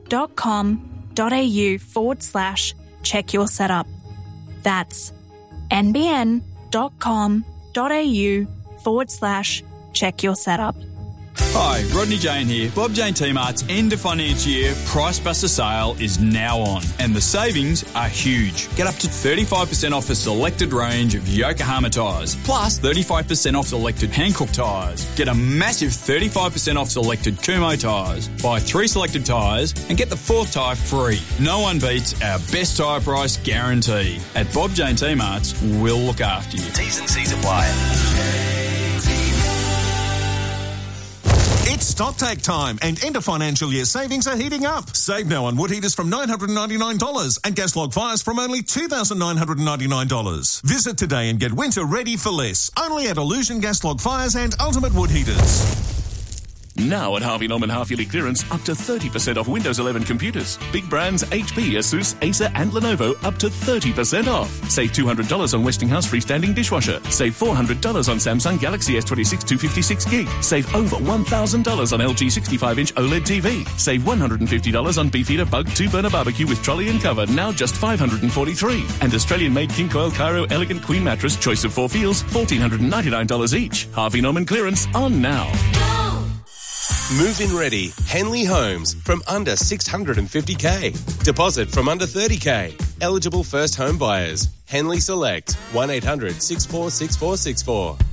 nbn.com.au/check your setup. That's nbn.com.au/check your setup. Hi, Rodney Jane here. Bob Jane T-Mart's end of financial year Price Buster sale is now on, and the savings are huge. Get up to 35% off a selected range of Yokohama tyres, plus 35% off selected Hankook tyres. Get a massive 35% off selected Kumho tyres. Buy 3 selected tyres and get the 4th tyre free. No one beats our best tyre price guarantee. At Bob Jane T-Mart's, we'll look after you. T's and C's apply. It's StockTake time, and end of financial year savings are heating up. Save now on wood heaters from $999 and gas log fires from only $2,999. Visit today and get winter ready for less. Only at Illusion Gas Log Fires and Ultimate Wood Heaters. Now at Harvey Norman half-yearly clearance, up to 30% off Windows 11 computers. Big brands HP, Asus, Acer and Lenovo up to 30% off. Save $200 on Westinghouse freestanding dishwasher. Save $400 on Samsung Galaxy S26 256 gig. Save over $1,000 on LG 65-inch OLED TV. Save $150 on Beefeater Bug 2-burner barbecue with trolley and cover, now just $543. And Australian-made King Coil Cairo Elegant Queen Mattress, choice of 4 feels, $1,499 each. Harvey Norman clearance on now. Move-in ready. Henley Homes from under $650K. Deposit from under $30K. Eligible first home buyers. Henley Select. 1800 646464.